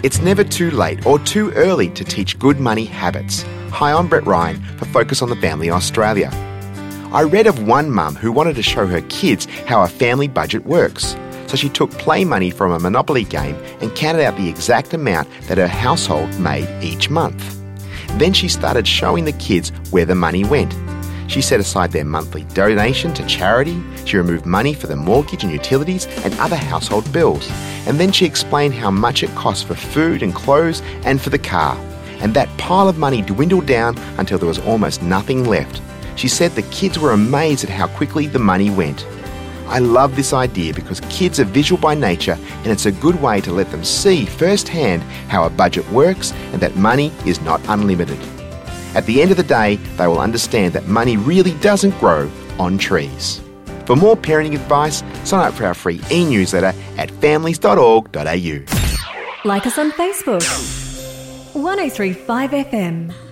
It's never too late or too early to teach good money habits. Hi, I'm Brett Ryan for Focus on the Family in Australia. I read of one mum who wanted to show her kids how a family budget works. So she took play money from a Monopoly game and counted out the exact amount that her household made each month. Then she started showing the kids where the money went. She set aside their monthly donation to charity, she removed money for the mortgage and utilities and other household bills, and then she explained how much it cost for food and clothes and for the car. And that pile of money dwindled down until there was almost nothing left. She said the kids were amazed at how quickly the money went. I love this idea because kids are visual by nature, and it's a good way to let them see firsthand how a budget works and that money is not unlimited. At the end of the day, they will understand that money really doesn't grow on trees. For more parenting advice, sign up for our free e-newsletter at families.org.au. Like us on Facebook. 1035 FM.